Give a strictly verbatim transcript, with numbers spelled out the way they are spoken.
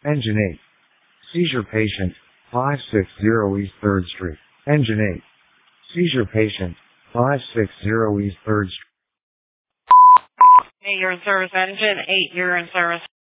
Engine eight. Seizure patient, five sixty East third Street. Engine eight. Seizure patient, five sixty East third Street. Hey, you're in service. Engine eight, you're in service.